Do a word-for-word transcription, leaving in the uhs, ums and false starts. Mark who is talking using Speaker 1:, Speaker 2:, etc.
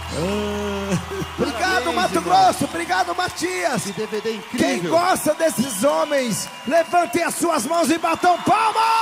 Speaker 1: Obrigado, Mato Grosso. Obrigado, Matias.
Speaker 2: Que D V D incrível.
Speaker 1: Quem gosta desses homens, levantem as suas mãos e batam palmas.